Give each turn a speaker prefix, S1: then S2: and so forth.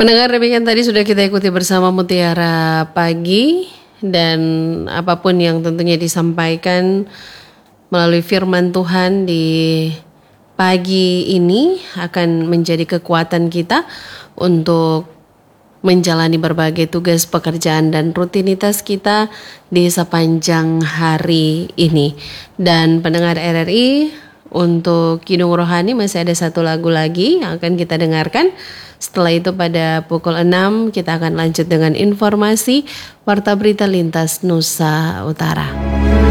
S1: Pendengar, demikian tadi sudah kita ikuti bersama Mutiara Pagi, dan apapun yang tentunya disampaikan melalui firman Tuhan di pagi ini akan menjadi kekuatan kita untuk menjalani berbagai tugas pekerjaan dan rutinitas kita di sepanjang hari ini. Dan pendengar RRI, untuk Kidung Rohani masih ada satu lagu lagi yang akan kita dengarkan. Setelah itu pada pukul 6 kita akan lanjut dengan informasi Warta Berita Lintas Nusa Utara.